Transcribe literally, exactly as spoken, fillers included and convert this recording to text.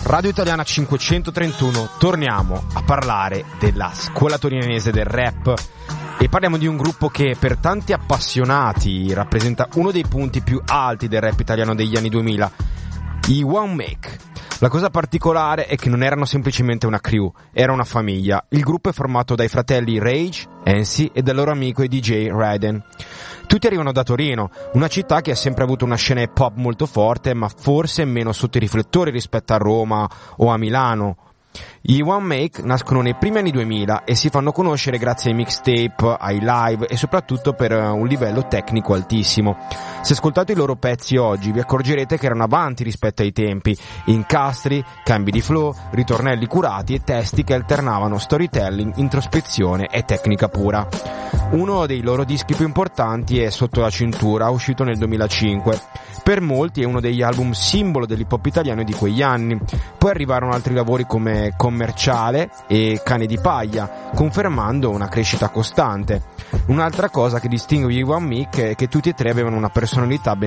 Radio Italiana cinquecentotrentuno, torniamo a parlare della scuola torinese del rap e parliamo di un gruppo che per tanti appassionati rappresenta uno dei punti più alti del rap italiano degli anni duemila, i One Make. La cosa particolare è che non erano semplicemente una crew, era una famiglia. Il gruppo è formato dai fratelli Rage, Ensi e dal loro amico e D J Raiden. Tutti arrivano da Torino, una città che ha sempre avuto una scena hip hop molto forte, ma forse meno sotto i riflettori rispetto a Roma o a Milano. I One Make nascono nei primi anni duemila e si fanno conoscere grazie ai mixtape, ai live e soprattutto per un livello tecnico altissimo. Se ascoltate i loro pezzi oggi vi accorgerete che erano avanti rispetto ai tempi, incastri, cambi di flow, ritornelli curati e testi che alternavano storytelling, introspezione e tecnica pura. Uno dei loro dischi più importanti è Sotto la cintura, uscito nel duemilacinque. Per molti è uno degli album simbolo dell'hip hop italiano di quegli anni. Poi arrivarono altri lavori come Commerciale e Cane di paglia, confermando una crescita costante. Un'altra cosa che distingue gli One Mic è che tutti e tre avevano una personalità ben